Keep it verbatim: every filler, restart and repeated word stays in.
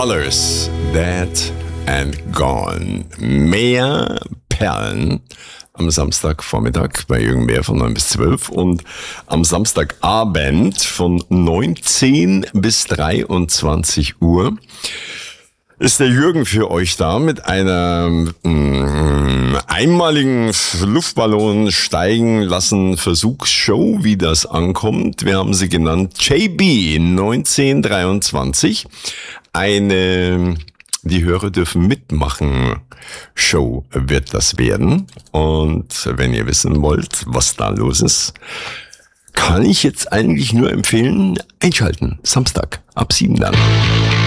Brothers, Dead and Gone. Mehr Perlen am Samstagvormittag bei Jürgen Bär von neun bis zwölf und am Samstagabend von neunzehn bis dreiundzwanzig Uhr ist der Jürgen für euch da mit einer mh, einmaligen Luftballon steigen lassen Versuchsshow, wie das ankommt. Wir haben sie genannt J B neunzehn dreiundzwanzig. Eine, die Hörer dürfen mitmachen, Show wird das werden. Und wenn ihr wissen wollt, was da los ist, kann ich jetzt eigentlich nur empfehlen, einschalten. Samstag ab sieben dann.